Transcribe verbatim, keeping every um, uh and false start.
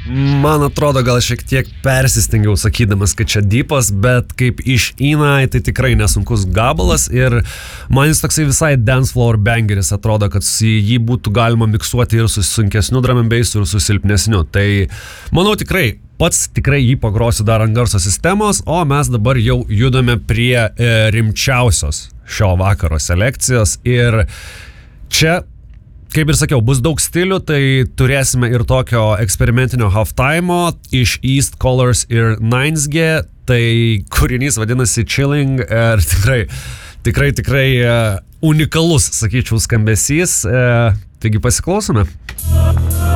Man atrodo, gal šiek tiek persistengiau sakydamas, kad čia deepas, bet kaip iš Inai, tai tikrai nesunkus gabalas ir man jis toksai visai dance floor bangeris, atrodo, kad jį būtų galima miksuoti ir su sunkesniu drum and bassu ir su silpnesniu. Tai manau tikrai, pats tikrai jį pagrosiu dar ant garso sistemos, o mes dabar jau judame prie e, rimčiausios šio vakaro selekcijos ir čia, kaip ir sakiau, bus daug stilių, tai turėsime ir tokio eksperimentinio halftime'o iš East Colors ir nine G, tai kūrinys vadinasi Chilling ir tikrai, tikrai, tikrai uh, unikalus, sakyčiau, skambesys, uh, taigi pasiklausome.